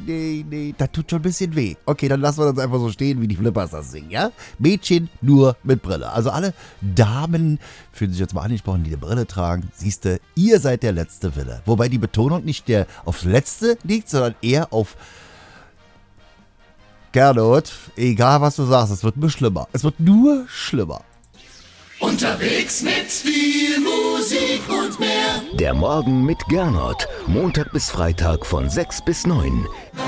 nee, das tut schon ein bisschen weh. Okay, dann lassen wir das einfach so stehen, wie die Flippers das singen, ja? Mädchen nur mit Brille. Also alle Damen fühlen sich jetzt mal angesprochen, die eine Brille tragen. Siehste, ihr seid der letzte Wille. Wobei die Betonung nicht aufs Letzte liegt, sondern eher auf Gernot. Egal, was du sagst, es wird nur schlimmer. Es wird nur schlimmer. Unterwegs mit viel Musik und mehr. Der Morgen mit Gernot. Montag bis Freitag von 6 bis 9.